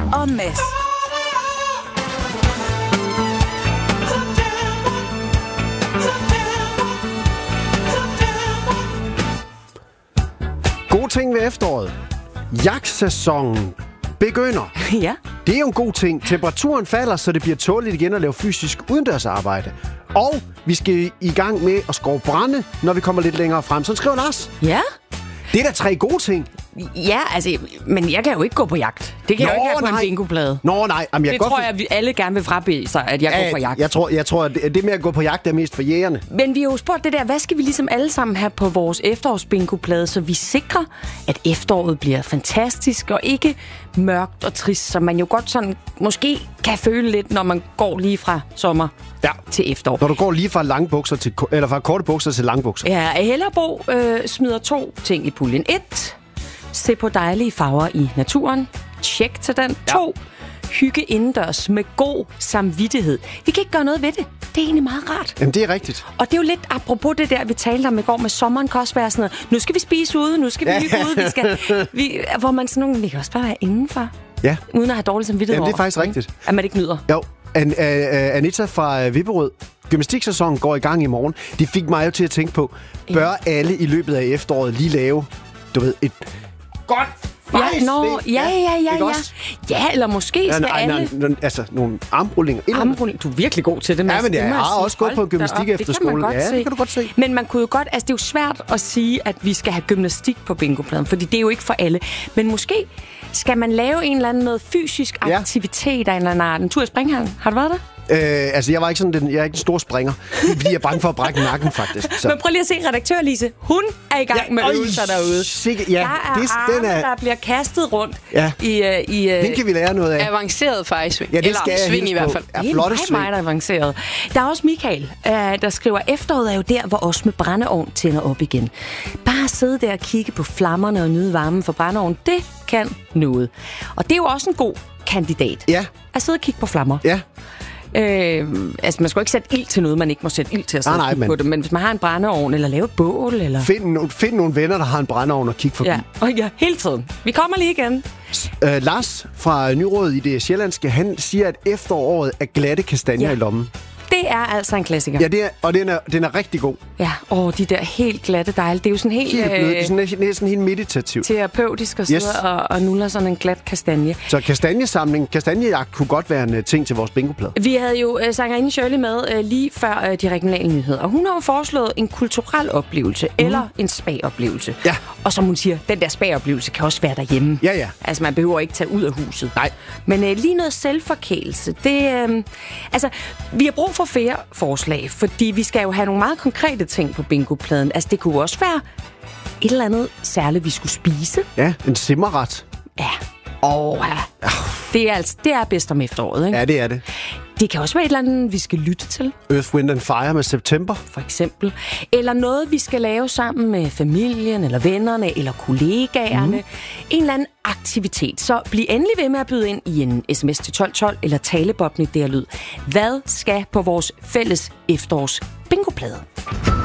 og Mads. Gode ting ved efteråret. Jagtsæsonen begynder. Ja. Det er jo en god ting. Temperaturen falder, så det bliver tåligt igen at lave fysisk udendørsarbejde. Og vi skal i gang med at skove brænde, når vi kommer lidt længere frem. Så skriver Lars. Ja? Det er da 3 gode ting. Ja, altså, men jeg kan jo ikke gå på jagt. Det kan jeg jo ikke have på en bingoplade. Nå, nej. Jamen, det tror jeg, vi alle gerne vil frabede sig, at jeg går på jagt. Jeg tror, at det med at gå på jagt er mest for jægerne. Men vi har jo spurgt det der, hvad skal vi ligesom alle sammen have på vores efterårsbingoplade, så vi sikrer, at efteråret bliver fantastisk og ikke mørkt og trist, som man jo godt sådan måske kan føle lidt, når man går lige fra sommer til efterår. Når du går lige fra lange bukser eller fra korte bukser til lange bukser. Ja, Hellerbo smider 2 ting i puljen. 1. Se på dejlige farver i naturen. Tjek til den. 2. Hygge indendørs med god samvittighed. Vi kan ikke gøre noget ved det. Det er egentlig meget rart. Jamen, det er rigtigt. Og det er jo lidt apropos det der, vi talte om i går med sommeren, kan også være sådan noget. Nu skal vi spise ude, nu skal vi hygge ude. Hvor man sådan nogle, vi kan også bare være indenfor. Ja. Uden at have dårlig samvittighed. Jamen, det er faktisk rigtigt. At man ikke nyder. Jo. Anita fra Vipperød. Gymnastiksæsonen går i gang i morgen. Det fik mig jo til at tænke på, bør alle i løbet af efteråret lige lave, du ved, et godt Ja, eller måske skal alle... Altså, nogle armrullinger. Du er virkelig god til det, Mads. Ja, men jeg har også gået på gymnastik efter skolen. Det kan du godt se. Men man kunne jo godt... Altså, det er jo svært at sige, at vi skal have gymnastik på bingopladen, fordi det er jo ikke for alle. Men måske skal man lave en eller anden noget fysisk aktivitet af en eller anden art. En tur i springhallen. Har du været der? Altså, jeg er ikke en stor springer. Fordi jeg er bange for at brække nakken, faktisk. Så. Men prøv lige at se redaktør Lise. Hun er i gang med øvelser derude. Der bliver kastet rundt. Ja. Den kan vi lære noget af. Avanceret fejsving. Ja, det skal jeg sving i hvert fald. Ja, flotte sving. Det er meget avanceret. Der er også Michael, der skriver, efteråret er jo der, hvor os med brændeovn tænder op igen. Bare sidde der og kigge på flammerne og nyde varmen for brændeovn, det kan noget. Og det er jo også en god kandidat. Ja. At sidde og kigge på flammer. Ja. Altså, man skal ikke sætte ild til noget, man ikke må sætte ild til at sætte på det. Men hvis man har en brændeovn, eller lave et bål, eller... Find nogle venner, der har en brændeovn og kig forbi. Ja, hele tiden. Vi kommer lige igen. Lars fra Nyråd i det sjællandske, han siger, at efteråret er glatte kastanjer i lommen. Det er altså en klassiker. Ja, det er, og den er rigtig god. Ja, de der helt glatte dejle. Det er jo sådan helt... Det er sådan helt meditativt. Terapeutisk at sidde og nulle sådan en glat kastanje. Så kastanjejagt kunne godt være en ting til vores bingoplade. Vi havde jo sangerinde Shirley med lige før de regionale nyheder. Og hun har jo foreslået en kulturel oplevelse eller en spa-oplevelse. Ja. Og som hun siger, den der spa-oplevelse kan også være derhjemme. Ja, ja. Altså, man behøver ikke tage ud af huset. Nej. Men lige noget selvforkælelse, det... altså, vi har brug for flere forslag, fordi vi skal jo have nogle meget konkrete ting på bingopladen. Altså, det kunne også være et eller andet særligt, vi skulle spise. Ja, en simmerret. Ja. Det er bedst om efteråret, ikke? Ja, det er det. Det kan også være et eller andet, vi skal lytte til. Earth, Wind and Fire med September. For eksempel. Eller noget, vi skal lave sammen med familien, eller vennerne, eller kollegaerne. En eller anden aktivitet. Så bliv endelig ved med at byde ind i en sms til 1212, eller talebobben i DR Lyd. Hvad skal på vores fælles efterårs bingoplade?